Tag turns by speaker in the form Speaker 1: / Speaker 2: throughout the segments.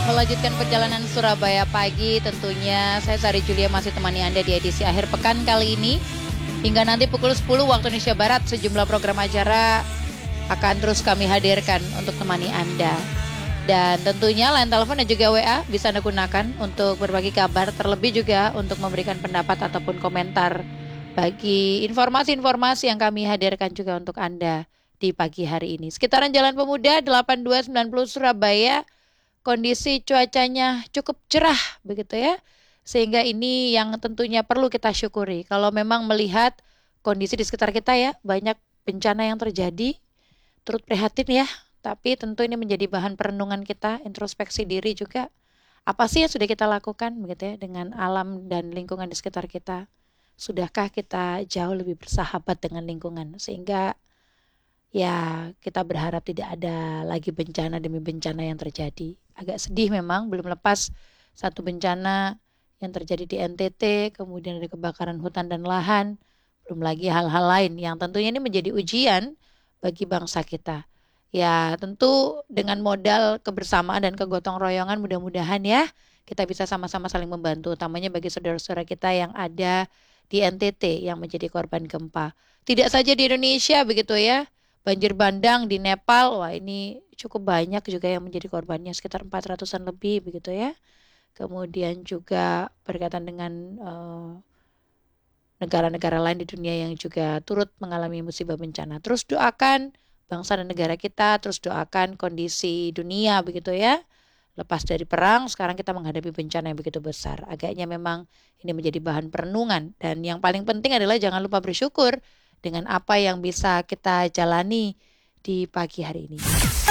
Speaker 1: Melanjutkan perjalanan Surabaya pagi, tentunya saya Sari Julia masih temani Anda di edisi akhir pekan kali ini. Hingga nanti pukul 10 waktu Indonesia Barat, sejumlah program acara akan terus kami hadirkan untuk temani Anda. Dan tentunya line telepon dan juga WA bisa Anda gunakan untuk berbagi kabar, terlebih juga untuk memberikan pendapat ataupun komentar bagi informasi-informasi yang kami hadirkan juga untuk Anda di pagi hari ini. Sekitaran Jalan Pemuda 8290 Surabaya, kondisi cuacanya cukup cerah begitu ya. Sehingga ini yang tentunya perlu kita syukuri. Kalau memang melihat kondisi di sekitar kita ya, banyak bencana yang terjadi, turut prihatin ya. Tapi tentu ini menjadi bahan perenungan kita, introspeksi diri juga. Apa sih yang sudah kita lakukan begitu ya dengan alam dan lingkungan di sekitar kita? Sudahkah kita jauh lebih bersahabat dengan lingkungan sehingga ya kita berharap tidak ada lagi bencana demi bencana yang terjadi. Agak sedih memang, belum lepas satu bencana yang terjadi di NTT, kemudian ada kebakaran hutan dan lahan, belum lagi hal-hal lain yang tentunya ini menjadi ujian bagi bangsa kita. Ya tentu dengan modal kebersamaan dan kegotong royongan mudah-mudahan ya kita bisa sama-sama saling membantu, utamanya bagi saudara-saudara kita yang ada di NTT yang menjadi korban gempa. Tidak saja di Indonesia begitu ya, banjir bandang di Nepal, wah ini cukup banyak juga yang menjadi korbannya, sekitar 400-an lebih begitu ya. Kemudian juga berkaitan dengan negara-negara lain di dunia yang juga turut mengalami musibah bencana. Terus doakan bangsa dan negara kita, terus doakan kondisi dunia begitu ya. Lepas dari perang, sekarang kita menghadapi bencana yang begitu besar. Agaknya memang ini menjadi bahan perenungan. Dan yang paling penting adalah jangan lupa bersyukur dengan apa yang bisa kita jalani di pagi hari ini.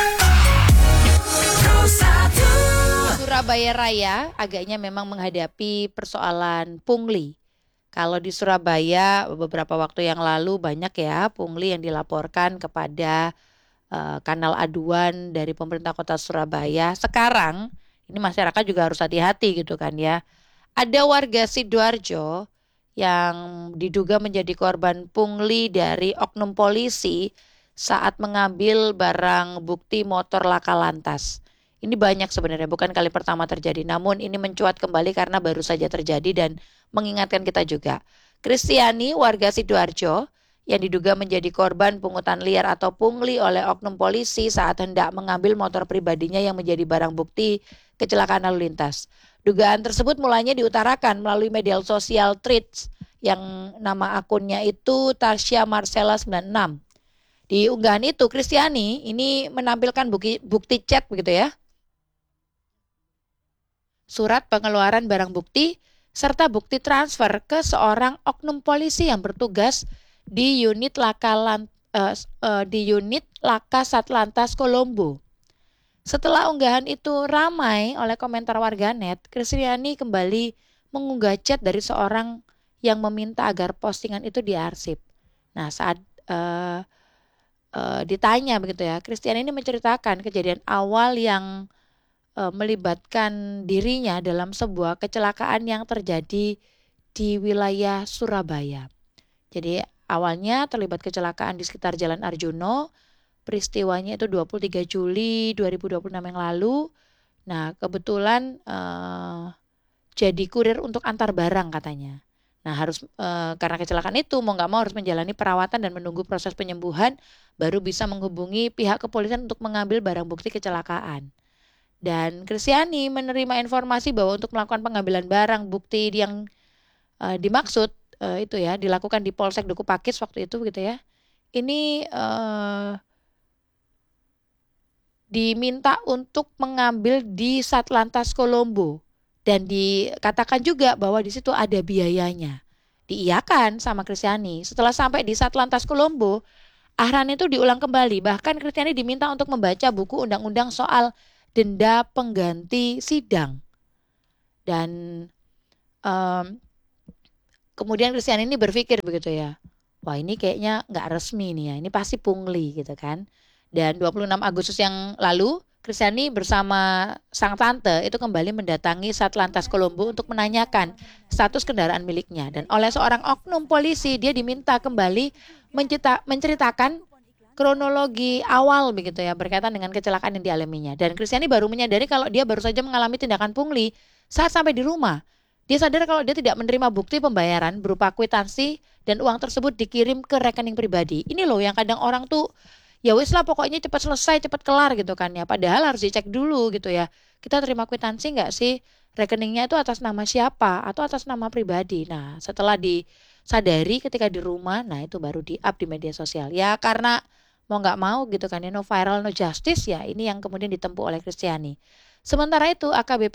Speaker 1: Surabaya Raya agaknya memang menghadapi persoalan pungli. Kalau di Surabaya beberapa waktu yang lalu banyak ya pungli yang dilaporkan kepada kanal aduan dari pemerintah kota Surabaya. Sekarang ini masyarakat juga harus hati-hati gitu kan ya. Ada warga Sidoarjo yang diduga menjadi korban pungli dari oknum polisi saat mengambil barang bukti motor laka lantas. Ini banyak sebenarnya, bukan kali pertama terjadi. Namun ini mencuat kembali karena baru saja terjadi dan mengingatkan kita juga. Kristiani, warga Sidoarjo, yang diduga menjadi korban pungutan liar atau pungli oleh oknum polisi saat hendak mengambil motor pribadinya yang menjadi barang bukti kecelakaan lalu lintas. Dugaan tersebut mulanya diutarakan melalui media sosial Threads yang nama akunnya itu Tasya Marcella 96. Di unggahan itu Kristiani ini menampilkan bukti chat begitu ya. Surat pengeluaran barang bukti serta bukti transfer ke seorang oknum polisi yang bertugas di unit Laka Satlantas Kolombo. Setelah unggahan itu ramai oleh komentar warganet, Kristiani kembali mengunggah chat dari seorang yang meminta agar postingan itu diarsip. Nah, saat ditanya begitu ya, Kristiani ini menceritakan kejadian awal yang melibatkan dirinya dalam sebuah kecelakaan yang terjadi di wilayah Surabaya. Jadi awalnya terlibat kecelakaan di sekitar Jalan Arjuna, peristiwanya itu 23 Juli 2026 yang lalu. Nah kebetulan jadi kurir untuk antar barang katanya. Nah harus karena kecelakaan itu mau nggak mau harus menjalani perawatan dan menunggu proses penyembuhan baru bisa menghubungi pihak kepolisian untuk mengambil barang bukti kecelakaan. Dan Kristiani menerima informasi bahwa untuk melakukan pengambilan barang bukti yang dimaksud itu ya dilakukan di Polsek Duku Pakis waktu itu gitu ya. Ini diminta untuk mengambil di Satlantas Kolombo dan dikatakan juga bahwa di situ ada biayanya. Diiyakan sama Kristiani. Setelah sampai di Satlantas Kolombo, arahan itu diulang kembali. Bahkan Kristiani diminta untuk membaca buku undang-undang soal denda pengganti sidang. Dan kemudian Kristiani ini berpikir begitu ya, wah ini kayaknya nggak resmi nih ya, ini pasti pungli gitu kan. Dan 26 Agustus yang lalu, Kristiani bersama sang tante itu kembali mendatangi Satlantas Kolombo untuk menanyakan status kendaraan miliknya. Dan oleh seorang oknum polisi, dia diminta kembali menceritakan kronologi awal begitu ya berkaitan dengan kecelakaan yang dialaminya. Dan Kristiani baru menyadari kalau dia baru saja mengalami tindakan pungli saat sampai di rumah. Dia sadar kalau dia tidak menerima bukti pembayaran berupa kwitansi dan uang tersebut dikirim ke rekening pribadi. Ini loh yang kadang orang tuh ya wis lah pokoknya cepat selesai, cepat kelar gitu kan ya. Padahal harus dicek dulu gitu ya. Kita terima kwitansi nggak sih? Rekeningnya itu atas nama siapa atau atas nama pribadi. Nah setelah disadari ketika di rumah, nah itu baru di-up di media sosial. Ya karena mau nggak mau gitu kan ya, no viral no justice ya, ini yang kemudian ditempuh oleh Kristiani. Sementara itu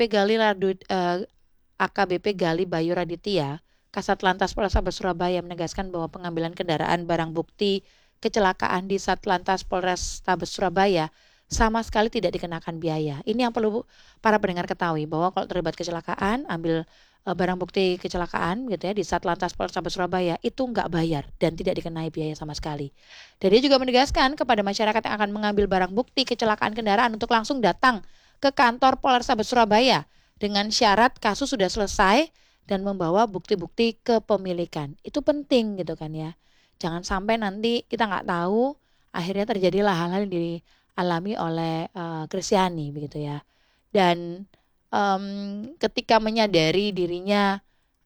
Speaker 1: AKBP Gali Bayu Raditya, Kasat Lantas Polrestabes Surabaya menegaskan bahwa pengambilan kendaraan barang bukti kecelakaan di Satlantas Polrestabes Surabaya sama sekali tidak dikenakan biaya. Ini yang perlu para pendengar ketahui bahwa kalau terlibat kecelakaan, ambil barang bukti kecelakaan gitu ya di Satlantas Polrestabes Surabaya itu nggak bayar dan tidak dikenai biaya sama sekali. Dan dia juga menegaskan kepada masyarakat yang akan mengambil barang bukti kecelakaan kendaraan untuk langsung datang ke kantor Polrestabes Surabaya dengan syarat kasus sudah selesai dan membawa bukti-bukti kepemilikan. Itu penting gitu kan ya. Jangan sampai nanti kita nggak tahu akhirnya terjadilah hal-hal yang dialami oleh Kristiani begitu ya. Dan ketika menyadari dirinya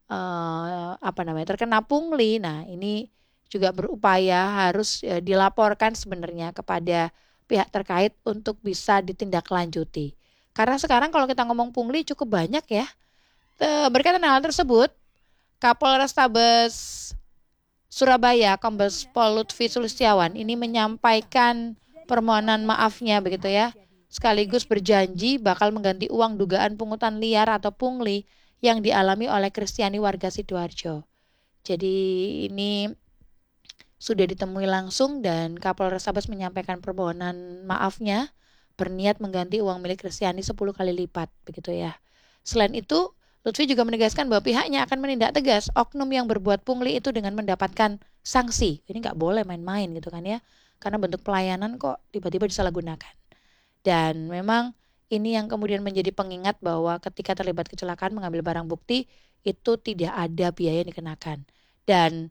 Speaker 1: terkena pungli, nah ini juga berupaya harus dilaporkan sebenarnya kepada pihak terkait untuk bisa ditindaklanjuti. Karena sekarang kalau kita ngomong pungli cukup banyak ya. Berkaitan dengan hal tersebut, Kapolrestabes Surabaya Kombes Pol Lutfi Sulistiawan ini menyampaikan permohonan maafnya begitu ya. Sekaligus berjanji bakal mengganti uang dugaan pungutan liar atau pungli yang dialami oleh Kristiani warga Sidoarjo. Jadi ini sudah ditemui langsung dan Kapolrestabes menyampaikan permohonan maafnya, berniat mengganti uang milik Kristiani 10 kali lipat begitu ya. Selain itu, Lutfi juga menegaskan bahwa pihaknya akan menindak tegas oknum yang berbuat pungli itu dengan mendapatkan sanksi. Ini nggak boleh main-main gitu kan ya, karena bentuk pelayanan kok tiba-tiba disalahgunakan. Dan memang ini yang kemudian menjadi pengingat bahwa ketika terlibat kecelakaan mengambil barang bukti itu tidak ada biaya yang dikenakan. Dan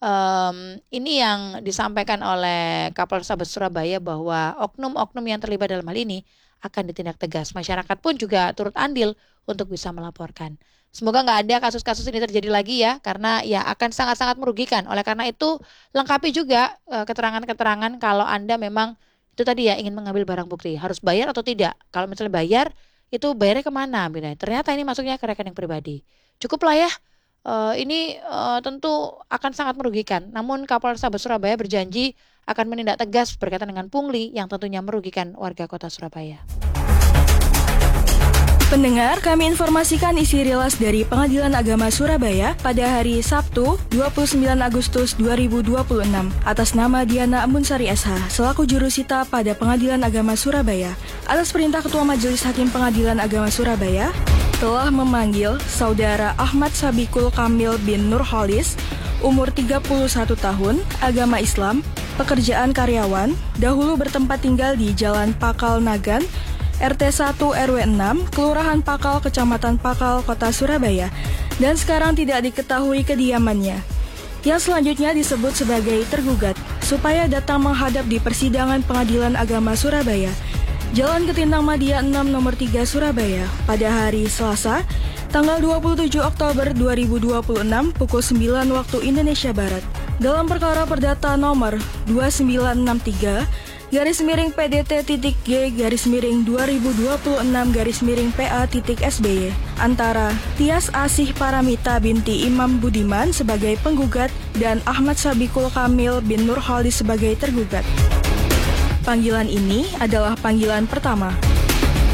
Speaker 1: ini yang disampaikan oleh Kapolrestabes Surabaya bahwa oknum-oknum yang terlibat dalam hal ini akan ditindak tegas. Masyarakat pun juga turut andil untuk bisa melaporkan. Semoga nggak ada kasus-kasus ini terjadi lagi ya, karena ya akan sangat-sangat merugikan. Oleh karena itu lengkapi juga keterangan-keterangan kalau Anda memang itu tadi ya ingin mengambil barang bukti, harus bayar atau tidak. Kalau misalnya bayar, itu bayarnya kemana? Ternyata ini masuknya ke rekening pribadi. Cukuplah ya, ini tentu akan sangat merugikan. Namun Kapolrestabes Surabaya berjanji akan menindak tegas berkaitan dengan pungli yang tentunya merugikan warga kota Surabaya.
Speaker 2: Pendengar, kami informasikan isi rilis dari Pengadilan Agama Surabaya pada hari Sabtu 29 Agustus 2026 atas nama Diana Amunsari SH selaku jurusita pada Pengadilan Agama Surabaya atas perintah Ketua Majelis Hakim Pengadilan Agama Surabaya telah memanggil Saudara Ahmad Sabikul Kamil bin Nurholis, umur 31 tahun, agama Islam, pekerjaan karyawan, dahulu bertempat tinggal di Jalan Pakal Nagan, RT 1 RW 6, Kelurahan Pakal, Kecamatan Pakal, Kota Surabaya, dan sekarang tidak diketahui kediamannya. Yang selanjutnya disebut sebagai tergugat, supaya datang menghadap di persidangan Pengadilan Agama Surabaya, Jalan Ketintang Madia 6 nomor 3 Surabaya, pada hari Selasa, tanggal 27 Oktober 2026 pukul 9 waktu Indonesia Barat, dalam perkara perdata nomor 2963 /PDT.G/2026/PA.SBY antara Tias Asih Paramita binti Imam Budiman sebagai penggugat dan Ahmad Sabikul Kamil bin Nurholis sebagai tergugat. Panggilan ini adalah panggilan pertama.